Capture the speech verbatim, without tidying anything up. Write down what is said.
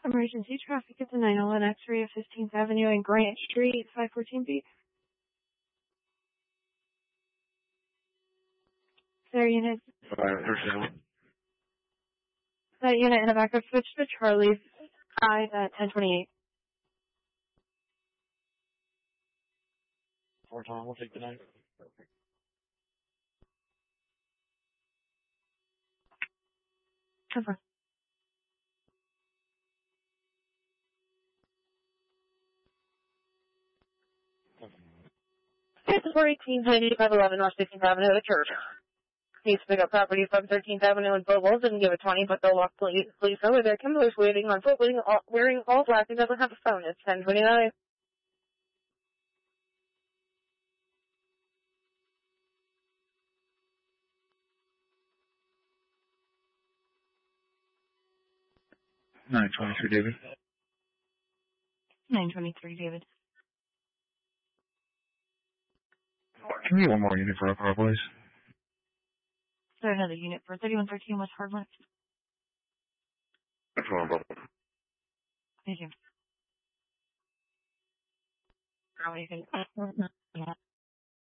Emergency traffic at the nine oh one X-ray of fifteenth Avenue and Grant Street, five fourteen B. There, unit. That unit in a backup switch to Charlie's eyes at ten twenty-eight. Four time, we'll take the nine. Cover. It's four eighteen, eighty-five eleven North sixteenth Avenue, the church. Needs to pick up property from thirteenth Avenue in Bobles and give it twenty, but they'll lock police, police over there. Kimberly's waiting on foot, wearing all, wearing all black and doesn't have a phone. It's ten twenty-nine. nine twenty-three, David. nine twenty-three, David. Can we get one more unit for our please? Is there another unit for thirty-one thirteen West Hardwood? That's one, bro. Thank you. How are you going to...